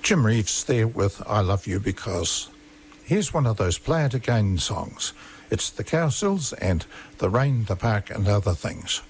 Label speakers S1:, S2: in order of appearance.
S1: Jim Reeves there with I Love You Because. Here's one of those Play It Again songs. It's the Cowsills and The Rain, the Park and Other Things.